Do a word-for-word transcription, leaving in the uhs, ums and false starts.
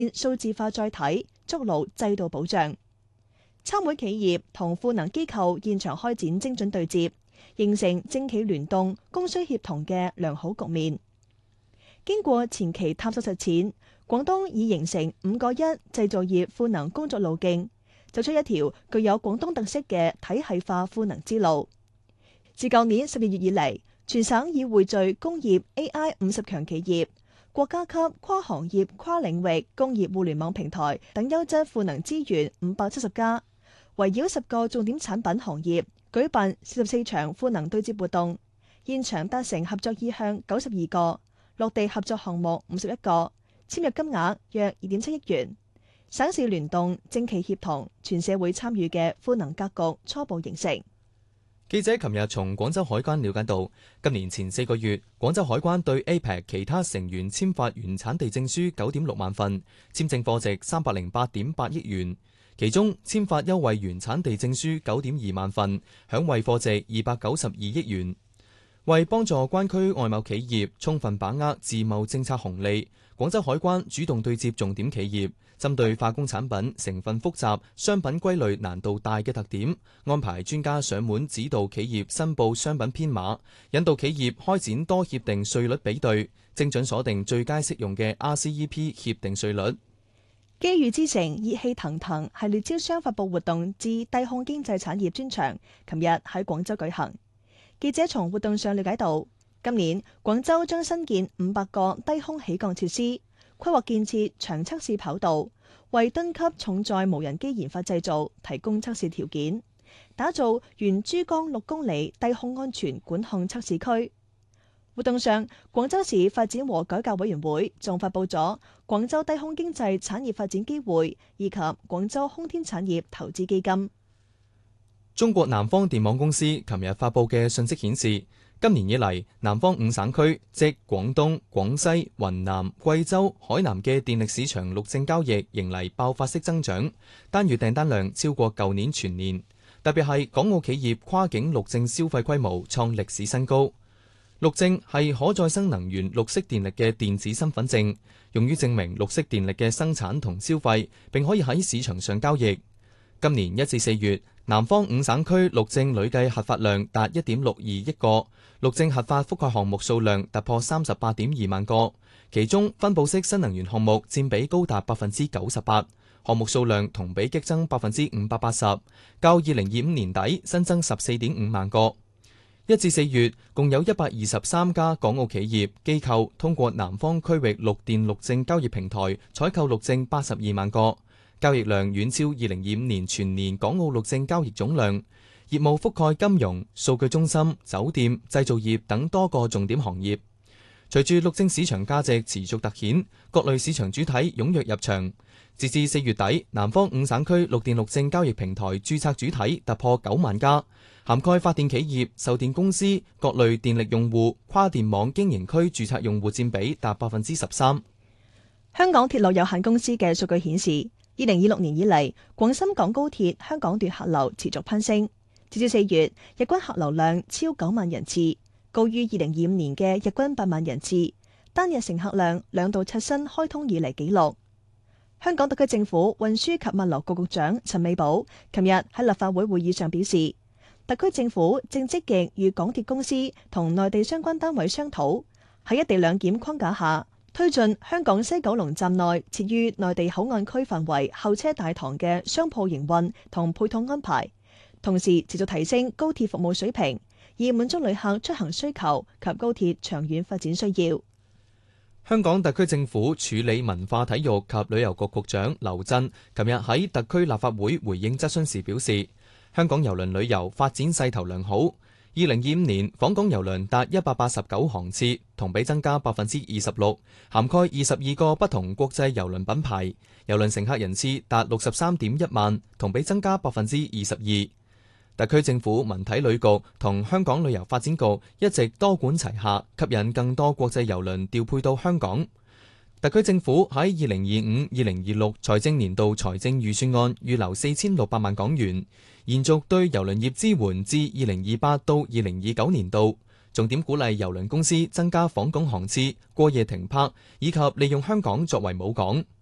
數字化載體，築牢制度保障。參會企業同賦能機構現場開展精準對接，形成政企聯動、供需協同嘅良好局面。經過前期探索實踐，廣東已形成五個一製造業賦能工作路徑，走出一條具有廣東特色嘅體系化賦能之路。自舊年十二月以嚟，全省已匯聚工業 A I 五十強企業、國家級跨行業跨領域工業互聯網平台等優質賦能資源五百七十家，圍繞十個重點產品行業舉辦四十四場賦能對接活動，現場達成合作意向九十二個，落地合作項目五十一個，簽約金額約二點七億元。省市聯動、政企協同、全社會參與嘅賦能格局初步形成。 記者琴日從廣州海關了解到，今年前四個月，廣州海關對 A P E C 其他成員簽發原產地證書九點六萬份，簽證貨值三百零八點八億元。其中簽發優惠原產地證書九點二萬份，享惠貨值二百九十二億元。為幫助關區外貿企業充分把握自貿政策紅利，廣州海關主動對接重點企業，針對化工產品成分複雜、商品歸類難度大嘅特點，安排專家上門指導企業申報商品編碼，引導企業開展多協定稅率比對，精準鎖定最佳適用嘅 R C E P 協定稅率。 機遇之城熱氣騰騰系列招商發佈活動至低空經濟產業專場，琴日喺廣州舉行。記者從活動上了解到，今年廣州將新建五百個低空起降設施，規劃建設長測試跑道，為噸級重載無人機研發製造提供測試條件，打造沿珠江六公里低空安全管控測試區。活動上，廣州市發展和改革委員會仲發佈咗廣州低空經濟產業發展機會以及廣州空天產業投資基金。 中國南方電網公司琴日發佈嘅信息顯示，今年以嚟，南方五省區即廣東、廣西、雲南、貴州、海南嘅電力市場陸正交易迎嚟爆發式增長，單月訂單量超過舊年全年。特別係港澳企業跨境陸正消費規模創歷史新高。陸正係可再生能源綠色電力嘅電子身份證，用於證明綠色電力嘅生產同消費，並可以喺市場上交易。今年一至四月，南方五省區陸正累計核發量達一點六二億個，陸正核發覆蓋項目數量突破三十八點二萬個，其中分布式新能源項目佔比高達百分之九十八，項目數量同比激增百分之五百八十，較二零二五年底新增十四點五萬個。一至四月，共有一百二十三家港澳企業機構通過南方區域陸電陸正交易平台採購陸正八十二萬個，交易量遠超二零二五年全年港澳陸正交易總量。業務覆蓋金融、數據中心、酒店、製造業等多個重點行業。隨住陸正市場價值持續凸顯，各類市場主體踴躍入場。截至四月底，南方五省區陸電陸正交易平台註冊主體突破九萬家，涵蓋發電企業、售電公司、各類電力用戶、跨電網經營區註冊用戶佔比達百分之十三。 香港鐵路有限公司嘅數據顯示，二零二六年以嚟，廣深港高鐵香港段客流持續攀升，截至四月，日均客流量超九萬人次，高於二零二五年嘅日均八萬人次，單日乘客量兩度刷新開通以嚟紀錄。香港特區政府運輸及物流局局長陳美寶琴日喺立法會會議上表示，特區政府正積極與港鐵公司同內地相關單位商討，喺一地兩檢框架下推進香港西九龍站內設於內地口岸區範圍候車大堂嘅商鋪營運同配套安排，同時持續提升高鐵服務水平，以滿足旅客出行需求及高鐵長遠發展需要。 香港特區政府處理文化體育及旅遊局局長劉震琴日喺特區立法會回應質詢時表示，香港郵輪旅遊發展勢頭良好，二零二五年訪港郵輪達一百八十九航次，同比增加百分之二十六，涵蓋二十二個不同國際郵輪品牌，郵輪乘客人次達六十三點一萬，同比增加百分之二十二。特區政府文體旅局同香港旅遊發展局一直多管齊下，吸引更多國際郵輪調配到香港。特區政府喺二零二五、二零二六財政年度財政預算案預留四千六百萬港元，延續對郵輪業支援至二零二八到二零二九年度，重點鼓勵郵輪公司增加訪港航次、過夜停泊，以及利用香港作為母港。